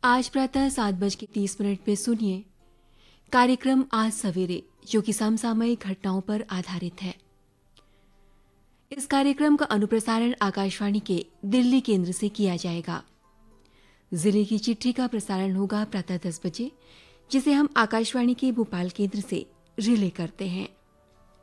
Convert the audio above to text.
आज प्रातः 7:30 पे सुनिए कार्यक्रम आज सवेरे, जो कि समसामयिक घटनाओं पर आधारित है। इस कार्यक्रम का अनुप्रसारण आकाशवाणी के दिल्ली केंद्र से किया जाएगा। जिले की चिट्ठी का प्रसारण होगा प्रातः 10 बजे, जिसे हम आकाशवाणी के भोपाल केंद्र से रिले करते हैं।